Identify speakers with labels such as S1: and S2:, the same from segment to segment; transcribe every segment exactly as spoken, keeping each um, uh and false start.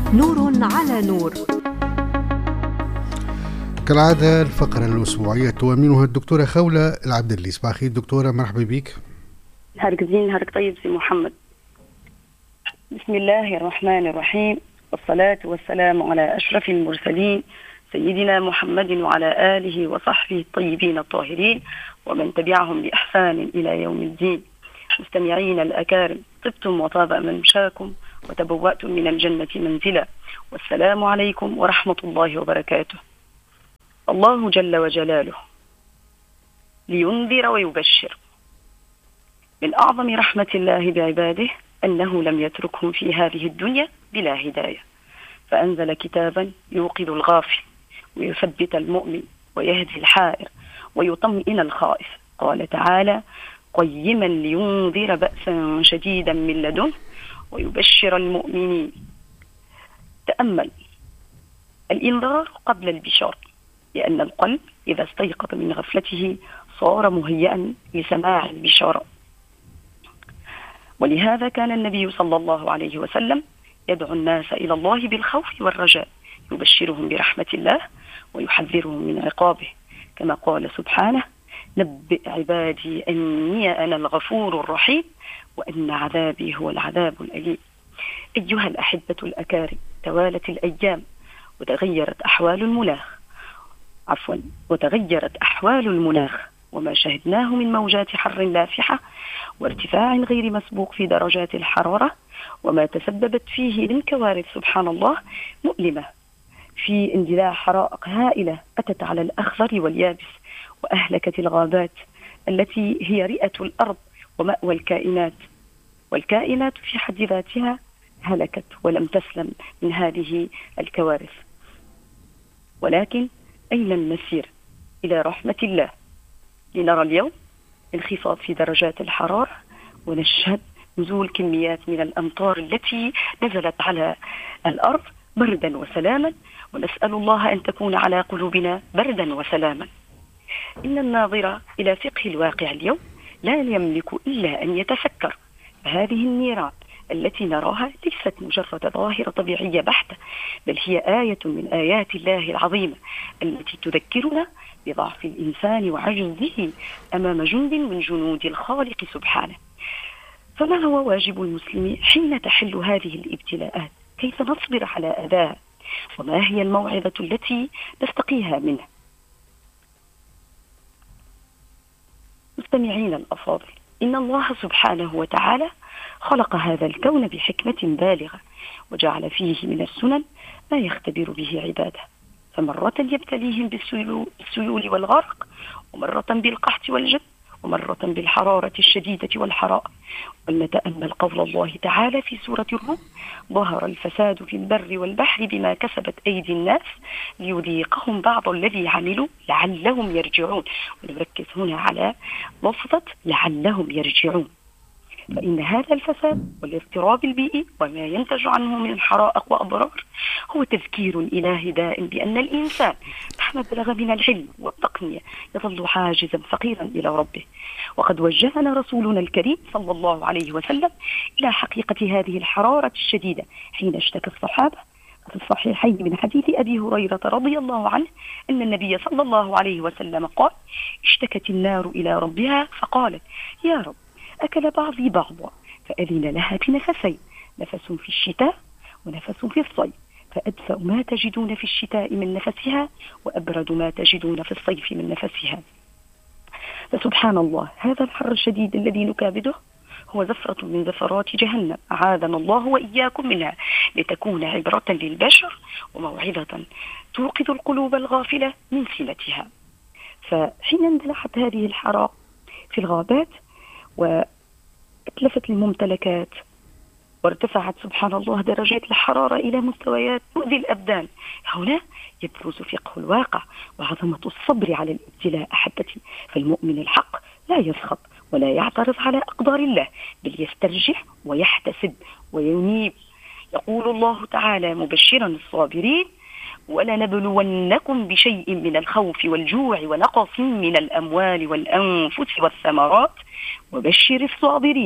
S1: نور على نور.
S2: كالعادة الفقرة الأسبوعية تؤمنها الدكتورة خولة العبدلي. صباح الخير دكتورة، مرحبا بك.
S3: نهارك زين، نهارك طيب سي محمد. بسم الله الرحمن الرحيم، والصلاة والسلام على أشرف المرسلين سيدنا محمد وعلى آله وصحبه الطيبين الطاهرين ومن تبعهم بإحسان إلى يوم الدين. مستمعين الأكارم، طبتم وطاب ممشاكم وتبوأتم من الجنة منزلا، والسلام عليكم ورحمة الله وبركاته. الله جل وجلاله لينذر ويبشر. من أعظم رحمة الله بعباده أنه لم يتركهم في هذه الدنيا بلا هداية، فأنزل كتابا يوقظ الغافل ويثبت المؤمن ويهدي الحائر ويطمئن الخائف. قال تعالى: قيما لينذر بأسا شديدا من لدنه ويبشر المؤمنين. تأمل الإنذار قبل البشار، لأن القلب إذا استيقظ من غفلته صار مهيئا لسماع البشارة. ولهذا كان النبي صلى الله عليه وسلم يدعو الناس إلى الله بالخوف والرجاء، يبشرهم برحمة الله ويحذرهم من عقابه، كما قال سبحانه: نبئ عبادي أني أنا الغفور الرحيم وأن عذابي هو العذاب الأليم. أيها الأحبة الأكارم، توالت الأيام وتغيرت أحوال المناخ عفوا وتغيرت أحوال المناخ وما شهدناه من موجات حر لافحة وارتفاع غير مسبوق في درجات الحرارة، وما تسببت فيه من كوارث سبحان الله مؤلمة، في اندلاع حرائق هائلة أتت على الأخضر واليابس وأهلكت الغابات التي هي رئة الأرض ومأوى الكائنات، والكائنات في حد ذاتها هلكت ولم تسلم من هذه الكوارث. ولكن أين المسير؟ إلى رحمة الله، لنرى اليوم انخفاض في درجات الحرارة ونشهد نزول كميات من الأمطار التي نزلت على الأرض بردا وسلاما، ونسأل الله أن تكون على قلوبنا بردا وسلاما. إن الناظر إلى فقه الواقع اليوم لا يملك إلا أن يتفكر. هذه النيران التي نراها ليست مجرد ظاهرة طبيعية بحتة، بل هي آية من آيات الله العظيمة التي تذكرنا بضعف الإنسان وعجزه أمام جند من جنود الخالق سبحانه. فما هو واجب المسلم حين تحل هذه الابتلاءات؟ كيف نصبر على أذاها؟ وما هي الموعظة التي نستقيها منه؟ مستمعين الأفاضل، إن الله سبحانه وتعالى خلق هذا الكون بحكمة بالغة، وجعل فيه من السنن ما يختبر به عباده، فمرة يبتليهم بالسيول والغرق، ومرة بالقحط والجد، ومرة بالحرارة الشديدة والحرائق. ولنتأمل قول الله تعالى في سورة الروم: ظهر الفساد في البر والبحر بما كسبت أيدي الناس ليذيقهم بعض الذي عملوا لعلهم يرجعون. ونركز هنا على لفظة لعلهم يرجعون، فإن هذا الفساد والاضطراب البيئي وما ينتج عنه من حرائق وأضرار هو تذكير إلهي دائم بأن الإنسان مهما بلغ من العلم والتقنية يظل عاجزا فقيرا إلى ربه. وقد وجهنا رسولنا الكريم صلى الله عليه وسلم إلى حقيقة هذه الحرارة الشديدة حين اشتكى الصحابة في الصحيحين من حديث أبي هريرة رضي الله عنه أن النبي صلى الله عليه وسلم قال: اشتكت النار إلى ربها فقالت: يا رب، أكل بعضي بعضا، فأذن لها بنفسين، نفس في الشتاء ونفس في الصيف، فأدفأ ما تجدون في الشتاء من نفسها وأبرد ما تجدون في الصيف من نفسها. فسبحان الله، هذا الحر الشديد الذي نكابده هو زفرة من زفرات جهنم، أعاذنا الله وإياكم منها، لتكون عبرة للبشر وموعظة توقظ القلوب الغافلة من سنتها. فحين اندلعت هذه الحرائق في الغابات واتلفت الممتلكات وارتفعت سبحان الله درجات الحرارة إلى مستويات تؤذي الأبدان، هنا يبرز فقه الواقع وعظمة الصبر على الابتلاء. أحبتي، فالمؤمن الحق لا يسخط ولا يعترض على أقدار الله، بل يسترجع ويحتسب وينيب. يقول الله تعالى مبشرا الصابرين: ولنبلونكم بشيء من الخوف والجوع ونقص من الأموال والأنفس والثمرات وبشر الصابرين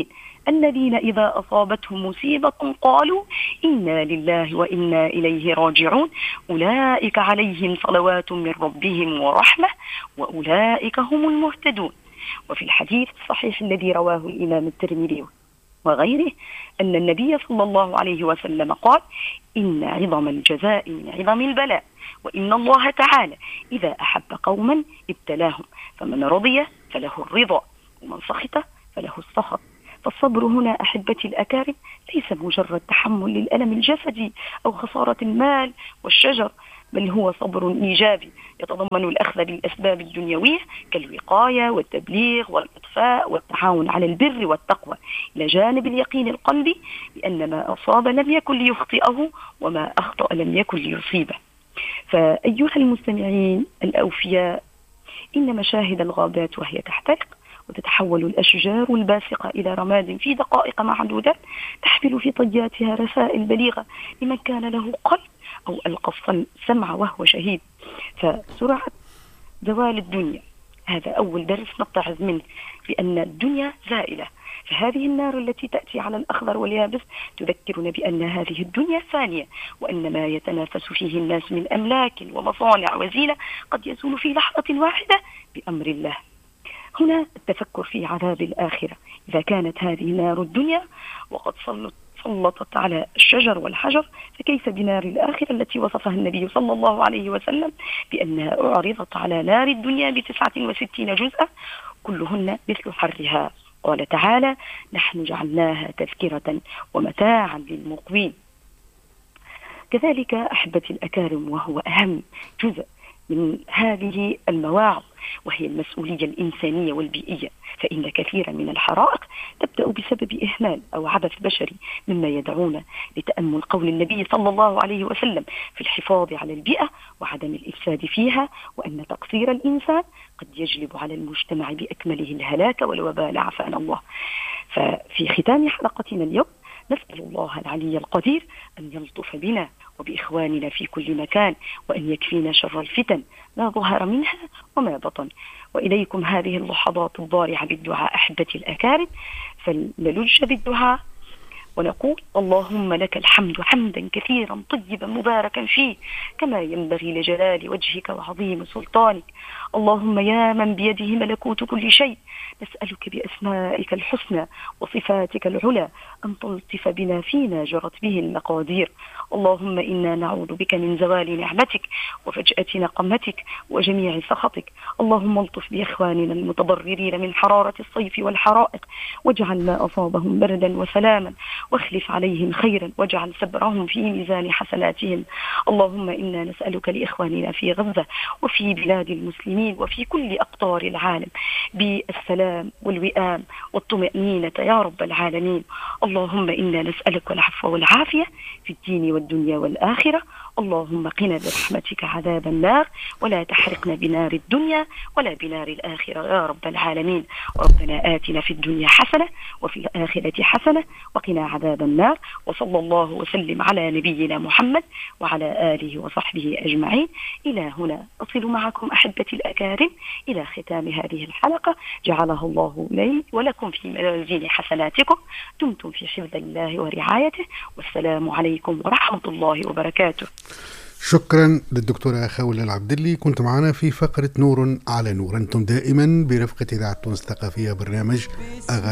S3: الذين إذا أصابتهم مصيبة قالوا إنا لله وإنا إليه راجعون أولئك عليهم صلوات من ربهم ورحمة وأولئك هم المهتدون. وفي الحديث الصحيح الذي رواه الإمام الترمذي وغيره أن النبي صلى الله عليه وسلم قال إن عظم الجزاء من عظم البلاء، وإن الله تعالى إذا أحب قوما ابتلاهم، فمن رضي فله الرضا ومن سخط فله السخط. فالصبر هنا أحبتي الأكارم ليس مجرد تحمل للألم الجسدي أو خسارة المال والشجر، بل هو صبر إيجابي يتضمن الأخذ بالأسباب الدنيوية كالوقاية والتبليغ والإطفاء والتعاون على البر والتقوى، إلى جانب اليقين القلبي بأن ما أصاب لم يكن ليخطئه وما أخطأ لم يكن ليصيبه. فأيها المستمعين الأوفياء، إن مشاهد الغابات وهي تحترق وتتحول الأشجار الباسقة إلى رماد في دقائق معدودة تحمل في طياتها رسائل بليغة لمن كان له قلب أو ألقى السمع وهو شهيد. فسرعة زوال الدنيا هذا أول درس نتعظ منه، بأن الدنيا زائلة. فهذه النار التي تأتي على الأخضر واليابس تذكرنا بأن هذه الدنيا فانية، وأن ما يتنافس فيه الناس من أملاك ومصانع وزينة قد يزول في لحظة واحدة بأمر الله. هنا التفكر في عذاب الآخرة. إذا كانت هذه نار الدنيا وقد سلطت على الشجر والحجر، فكيف بنار الآخرة التي وصفها النبي صلى الله عليه وسلم بأنها أعرضت على نار الدنيا بتسعة وستين جزءا كلهن مثل حرها. قال تعالى: نحن جعلناها تذكرة ومتاعا للمقوين. كذلك أحبتي الأكارم، وهو أهم جزء من هذه المواعظ، وهي المسؤولية الإنسانية والبيئية، فإن كثيرا من الحرائق تبدأ بسبب إهمال أو عبث بشري، مما يدعونا لتأمل قول النبي صلى الله عليه وسلم في الحفاظ على البيئة وعدم الإفساد فيها، وأن تقصير الإنسان قد يجلب على المجتمع بأكمله الهلاك والوبال عافانا الله. ففي ختام حلقتنا اليوم نسأل الله العلي القدير أن يلطف بنا وبإخواننا في كل مكان، وأن يكفينا شر الفتن ما ظهر منها وما بطن. وإليكم هذه اللحظات الضارعة بالدعاء أحبتي الأكارم، فلنلج بالدعاء ونقول: اللهم لك الحمد حمدا كثيرا طيبا مباركا فيه كما ينبغي لجلال وجهك وعظيم سلطانك. اللهم يا من بيده ملكوت كل شيء، نسألك بأسمائك الحسنى وصفاتك العلى أن تلطف بنا فيما جرت به المقادير. اللهم إنا نعوذ بك من زوال نعمتك وفجأة نقمتك وجميع سخطك. اللهم الطف بإخواننا المتضررين من حرارة الصيف والحرائق، واجعل ما أصابهم بردا وسلاما، واخلف عليهم خيرا، واجعل صبرهم في ميزان حسناتهم. اللهم إنا نسألك لإخواننا في غزة وفي بلاد المسلمين وفي كل أقطار العالم بالسلام والوئام والطمأنينة يا رب العالمين. اللهم إنا نسألك العفو والعافية في الدين والدنيا والآخرة. اللهم قنا برحمتك عذاب النار، ولا تحرقنا بنار الدنيا ولا بنار الآخرة يا رب العالمين. ربنا آتنا في الدنيا حسنة وفي الآخرة حسنة وقنا عذاب النار. وصلى الله وسلم على نبينا محمد وعلى آله وصحبه أجمعين. إلى هنا أصل معكم أحبتي الأكارم إلى ختام هذه الحلقة، جعلها الله لي ولكم في موازين حسناتكم. دمتم في حفظ الله ورعايته، والسلام عليكم ورحمة الله وبركاته.
S2: شكرا للدكتورة خولة العبدلي، كنت معنا في فقرة نور على نور. أنتم دائما برفقة إذاعة تونس الثقافية، برنامج أغاني